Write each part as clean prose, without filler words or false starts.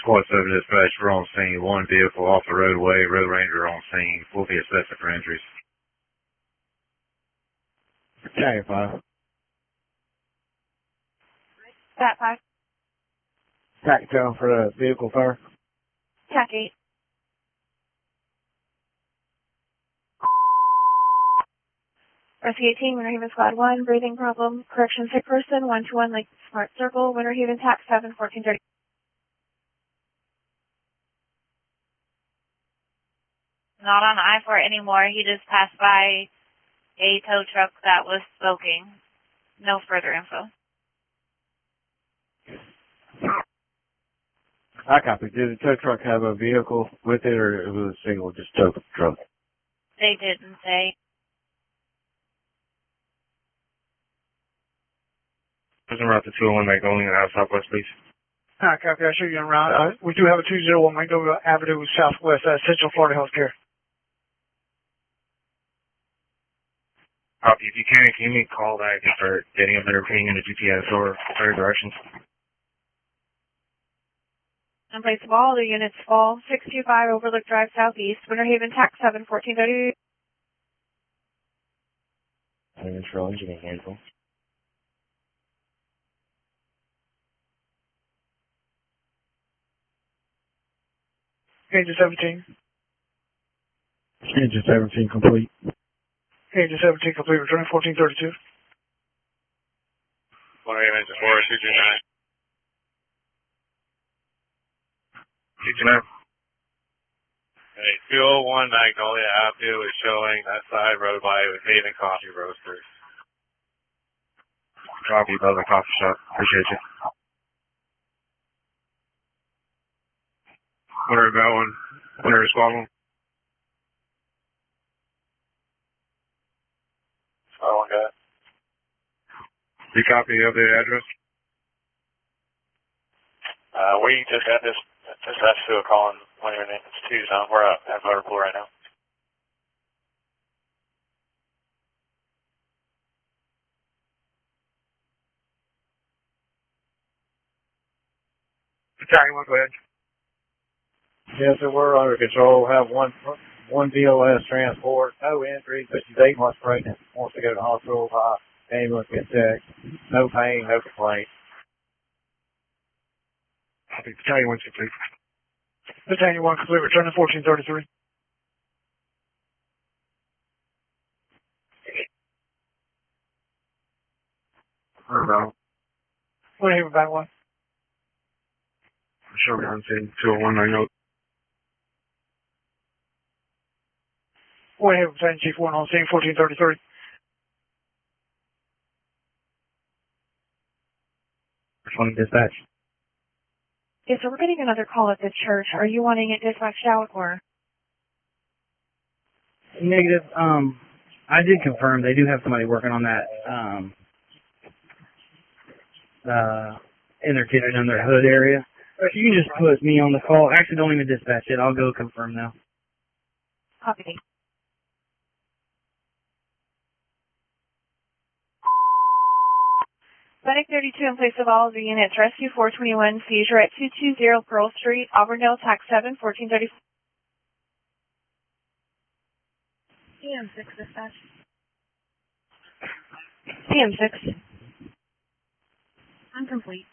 Squad 7 dispatch, we're on scene. One vehicle off the roadway, road ranger on scene. We'll be assessing for injuries. Battalion 5. Stat 5. Tack down for the vehicle fire. Tac 8. Rescue 18, Winter Haven Squad 1, breathing problem, correction sick person, 121 Lake Smart Circle, Winter Haven Tac 7, 1430. Not on I-4 anymore. He just passed by a tow truck that was smoking. No further info. I copy. Did the tow truck have a vehicle with it, or it was a single, just tow truck? They didn't say. Prison route to 201 Magnolia Ave Southwest, please. Hi, copy. I'll show you en route. We do have a 201 Magnolia Avenue Southwest, Central Florida Healthcare. Copy. If you can you make a call back for getting a better ping in the GPS or further directions? In place of all, the units fall 625 Overlook Drive Southeast, Winter Haven Tac 7, 1430. Control engine handle. Engine 17. Engine 17 complete. Engine 17 complete. Returning 1432. Winter Haven engine 4, 229. 229. Hey, 201 Magnolia Avenue is showing that side road by with Haven Coffee Roasters. Copy, brother, coffee shop. Appreciate you. Winter about one. Winter squad 1. Squad 1 got it. You copy of the address? We just got this dispatch to a call in one of your names. It's Tucson. We're out at motor pool right now. Battalion 1, go ahead. Yes, sir, we're under control. Have one BOS transport, no injuries, but she's 8 months pregnant. Wants to go to the hospital. Ambulance get checked. No pain, no complaint. Copy. Battalion 1, complete. Battalion 1 complete. Returning 1433. About. Winter Haven back 1. I'm sure we're on scene 201, I know. Winter Haven Battalion Chief 1 on scene 1433. Responding dispatch. Yes, so we're getting another call at the church. Are you wanting it dispatched out or? Negative. I did confirm they do have somebody working on that, in their kitchen in their hood area. If you can just put me on the call. Actually, don't even dispatch it. I'll go confirm now. Copy. Medic 32 in place of all of the units. Rescue 421, seizure at 220 Pearl Street, Auburndale, Tac 7, 1430. PM6 dispatch. PM6. Incomplete.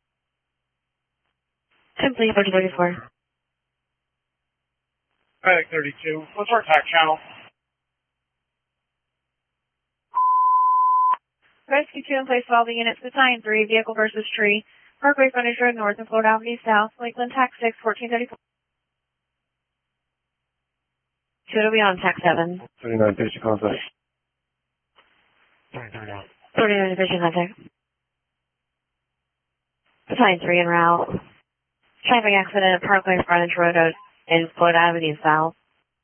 Complete, 1434. Medic 32. What's our TAC channel? Rescue 2 in place of all the units. Battalion 3, vehicle versus tree. Parkway frontage road north and Florida Avenue south. Lakeland, Tac 6, 1434. 2 will be on Tac 7. 39 patient contact. 39 patient contact. Battalion 3 en route. Traffic accident at Parkway frontage road in Florida Avenue south.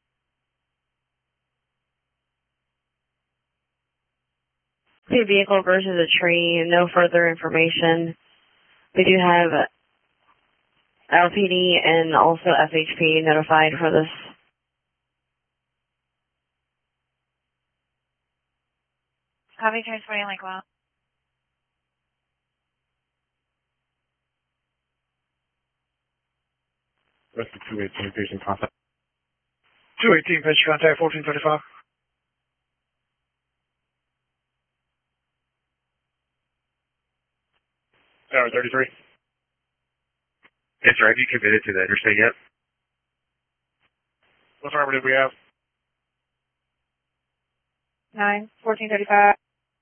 Two vehicle versus a tree, no further information. We do have LPD and also FHP notified for this. Copy, transporting Lakewell. Rescue 218, patient contact. 218, patient contact 1435. Tower 33. Yes, sir. Have you committed to the interstate yet? What affirmative we have? 9-1435.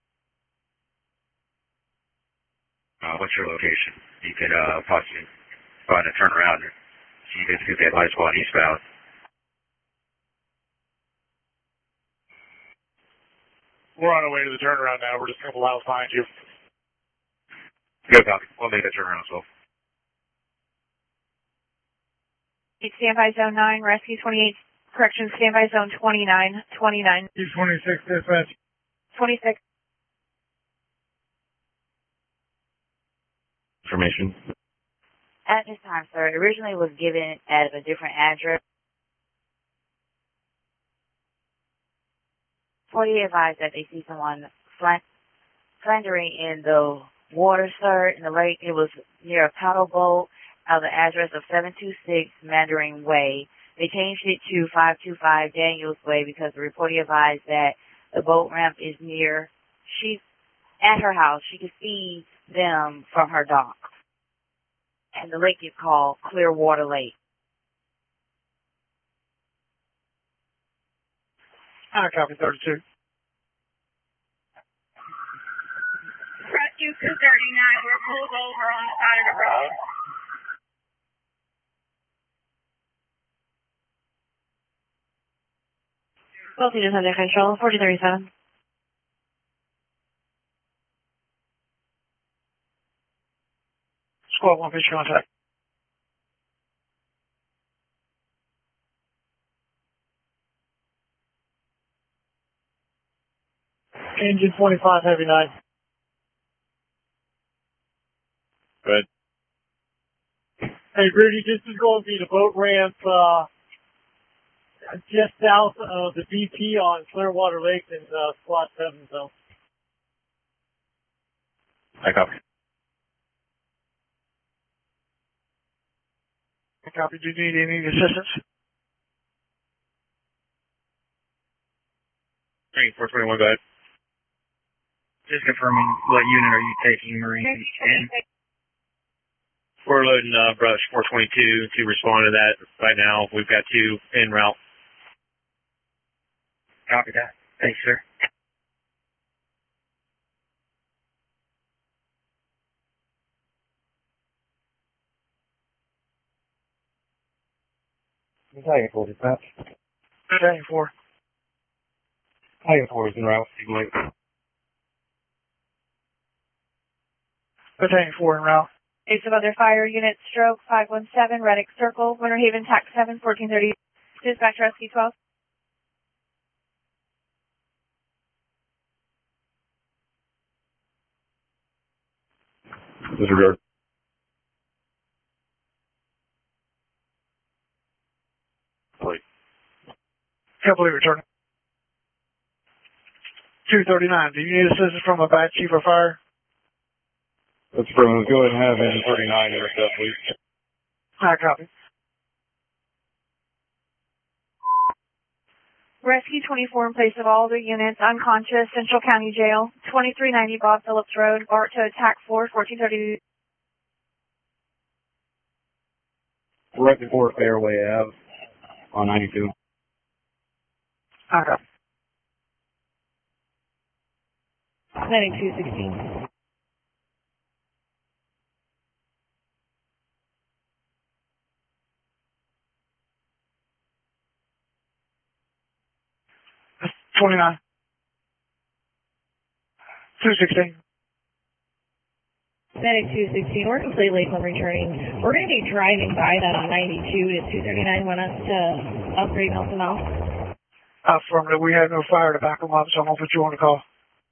What's your location? You could possibly find a turnaround. See if you get light squad eastbound. We're on our way to the turnaround now. We're just a couple miles behind you. Good copy. We'll make that turnaround as well. Standby zone 9, rescue 28, correction, standby zone 29, 29. 26 dispatch. 26. Information. At this time, sir, it originally was given at a different address. 40 advised that they see someone floundering in the water, sir, in the lake. It was near a paddle boat of the address of 726 Mandarin Way. They changed it to 525 Daniels Way because the reporter advised that the boat ramp is near. She's at her house. She could see them from her dock. And the lake is called Clearwater Lake. I copy 32. Rescue 239, we're pulled over on the side of the road. Both units under control, 1437. Squad 1, patient contact. Engine 25, heavy 9. Good. Hey, Rudy, this is going to be the boat ramp, just south of the BP on Clearwater Lake in Squad 7 zone. I copy. I copy. Do you need any assistance? 421, go ahead. Just confirming, what unit are you taking, Marine? And We're loading brush 422 to respond to that right now. We've got 2 en route. copy that. Thanks, sir. Battalion 4 dispatch. Battalion 4. Battalion 4 is en route. Battalion 4 en route. Case of other fire unit, stroke 517, Reddick Circle, Winter Haven, TAC 7, 1430. Dispatch rescue 12. Disregard. Please. Heavily returning. 239. Do you need assistance from a bad chief of fire? Let's go ahead and have engine 39 intercept, please. I copy. Rescue 24 in place of all other units, unconscious, Central County Jail, 2390 Bob Phillips Road, Bartow, TAC 4, 1430. Right before Fairway Ave on 92. I copy. 9216. That's 29. 216. Medic 216, we're completely from returning. We're going to be driving by that on 92 to 239. Want us to upgrade Nelson Mount? Affirmative. We have no fire to back them up, so I'm going to put you on the call.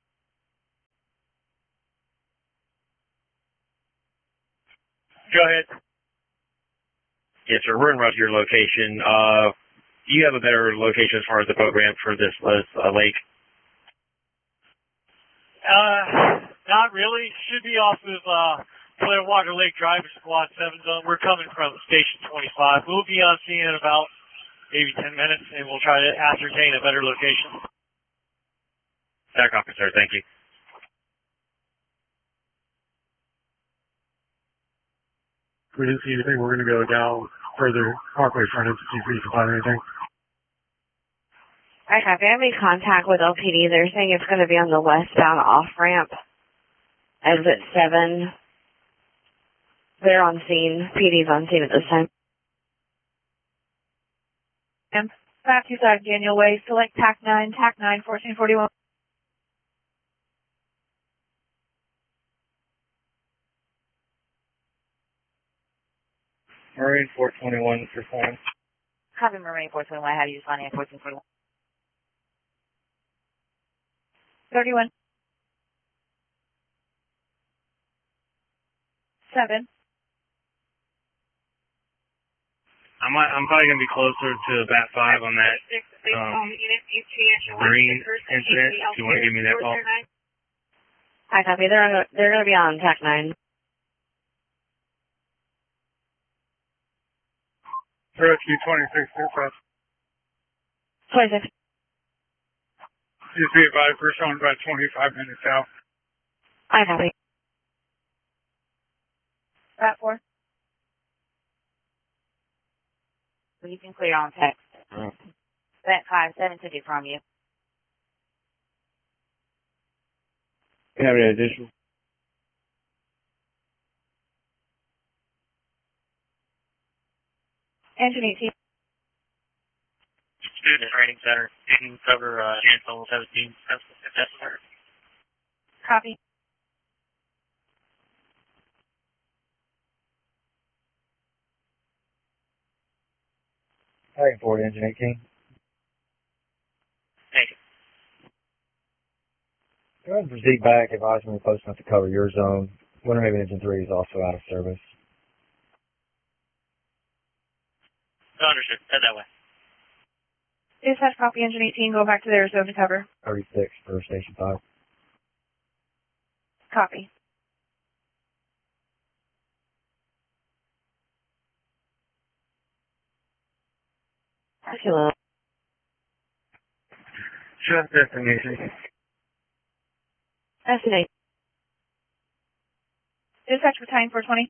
Go ahead. Yes, sir. We're en route to your location. Do you have a better location as far as the boat ramp for this lake? Not really. Should be off of Clearwater Lake Drive, Squad 7 Zone. We're coming from Station 25. We'll be on scene in about maybe 10 minutes, and we'll try to ascertain a better location. That copy, sir. Thank you. If we didn't see anything, we're going to go down further Parkway frontage to see if we can find anything. I have made contact with LPD. They're saying it's going to be on the westbound off-ramp, exit 7. They're on scene. PD's on scene at this time. 525 Daniel Way, select TAC 9, 1441. Marine 421 perform. Copy Marine 421. I have you signing at 1441. 31. 7. I'm probably going to be closer to bat 5 on that Marine incident. Do you want to give me that call? I copy. They're going to be on TAC 9. Rescue 26, dispatch. 26. Just be advised, we're showing about 25 minutes out. I copy. Bat 4. So you can clear on text. Bat 5, 7 took it from you. You have any additional? Engine 18. Student Training Center. You can cover Chancellor 17. If that's fair. Copy. Tagging forward, engine 18. Thank you. Go ahead and proceed back, advise me close enough to cover your zone. Winter Haven Engine 3 is also out of service. Understood. Head that way. Dispatch copy engine 18, go back to their zone to cover. 36 for Station 5. Copy. Hello. Just destination. Destination. Dispatch battalion 420.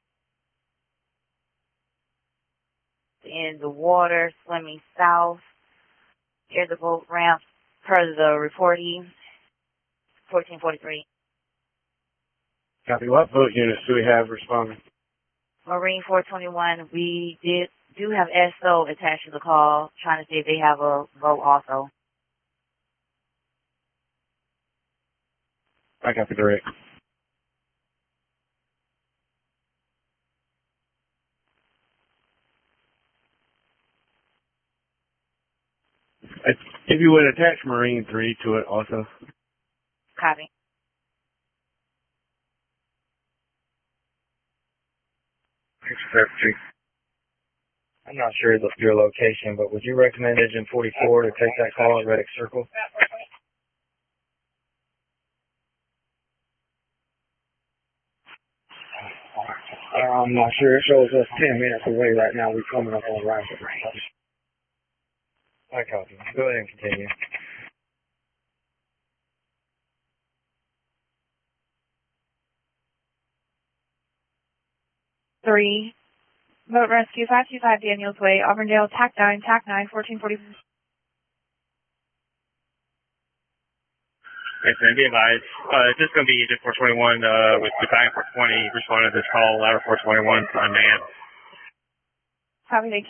In the water, swimming south, near the boat ramp, per the reporting, 1443. Copy. What boat units do we have responding? Marine 421, we do have SO attached to the call, trying to see if they have a boat also. I copy direct. If you would attach Marine 3 to it also. Copy. I'm not sure of your location, but would you recommend Engine 44 to take that call at Reddick Circle? I'm not sure. It shows us 10 minutes away right now. We're coming up on right. I copy. Go ahead and continue. Three. Boat rescue 525 Daniels Way, Auburndale, TAC 9, 1440. Yes, ma'am. Be advised. This is going to be Agent 421 with Battalion 420 responding to this call, Ladder 421 unmanned. Copy, thank you.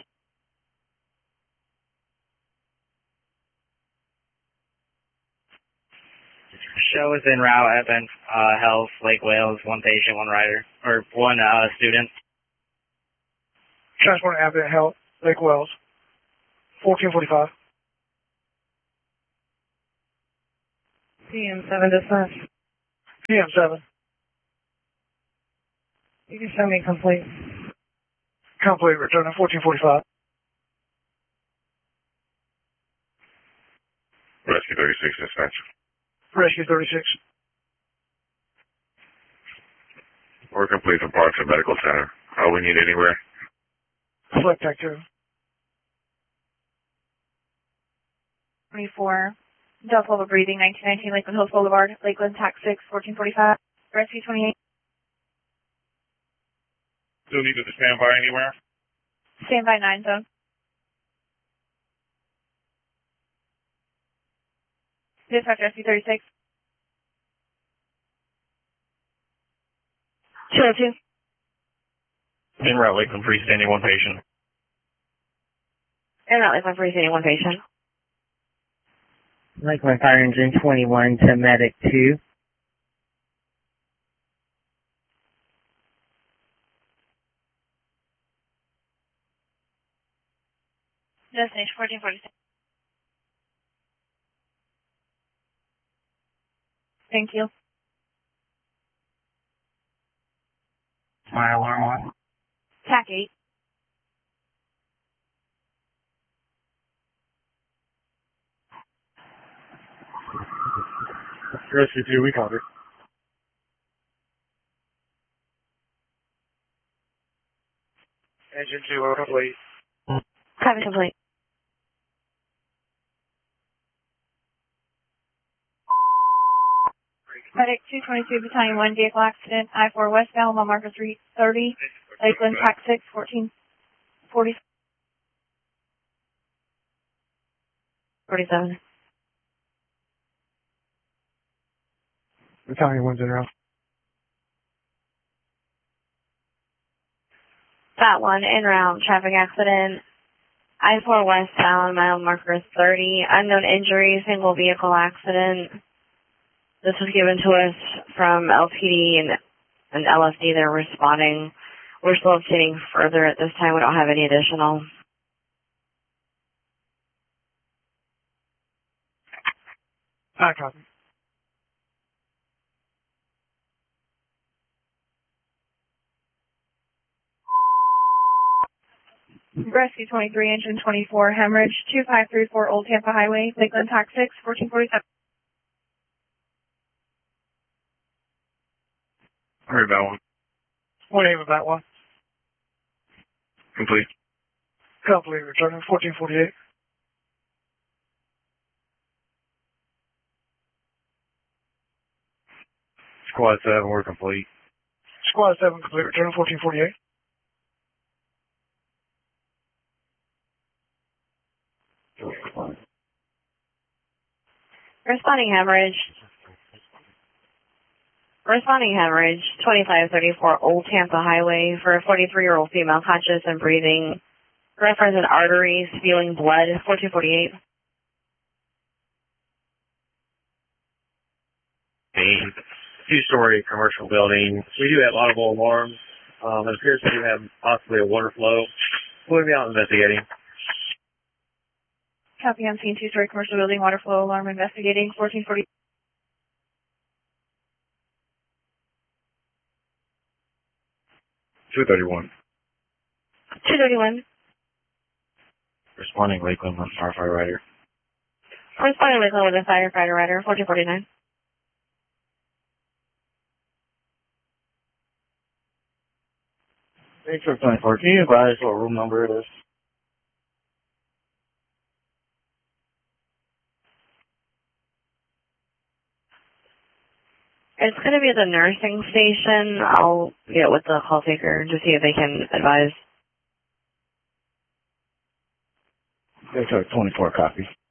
Show is en route at Health, Lake Wales, one patient, one rider, or one student. Transport Advent Health, Lake Wells, 1445. PM7 dispatch. PM7. You can show me complete. Complete, returning 1445. Rescue 36, dispatch. Rescue 36. We're complete from Parks and Medical Center. We need anywhere. Select Tech 2. 24. Delta Level Breathing, 1919 Lakeland Hills Boulevard, Lakeland TAC 6, 1445. Rescue 28. Still need to stand by anywhere? Standby 9 zone. Dispatch Rescue 36. 202. En route Lakeland freestanding 1 patient. En route Lakeland freestanding 1 patient. Lakeland Fire Engine 21 to Medic 2. Destination 1446. Thank you. My alarm on. TAC 8. Rescue 2, we copy. Engine 2, we're complete. Copy complete. Medic 222 Battalion 1 vehicle accident, I-4 westbound, mile marker 330, Lakeland TAC 6, 1440. 47. Battalion 1's in route. That one, en route, traffic accident. I-4 westbound, mile marker 30, unknown injury, single vehicle accident. This was given to us from LPD and LFD. They're responding. We're still obtaining further at this time. We don't have any additional. I copy. Rescue 23, Engine 24, hemorrhage, 2534 Old Tampa Highway, Lakeland TAC 6, 1447. Heard about one. What name of that one? Complete. Complete, returning 1448. Squad 7, we're complete. Squad 7, complete, returning 1448. Responding hemorrhage. Responding hemorrhage, 2534 Old Tampa Highway for a 43-year-old female conscious and breathing. Reference in arteries, spewing blood, 1448. Two-story commercial building. We do have audible alarms. It appears we have possibly a water flow. We'll be out investigating. Copy on scene, 2-story commercial building, water flow alarm investigating, 1440. $231. 231. Responding Lakeland with firefighter rider. Responding Lakeland with a firefighter rider, 1449. Hey, truck 24, can you advise what room number it is? It's going to be at the nursing station. I'll get with the call taker to see if they can advise. Hey, truck 24, copy.